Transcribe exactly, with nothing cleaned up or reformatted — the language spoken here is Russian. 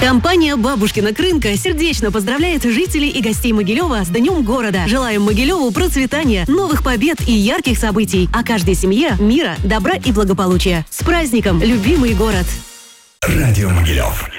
Компания «Бабушкина Крынка» сердечно поздравляет жителей и гостей Могилева с Днем города. Желаем Могилеву процветания, новых побед и ярких событий, а каждой семье мира, добра и благополучия. С праздником, любимый город! Радио Могилев.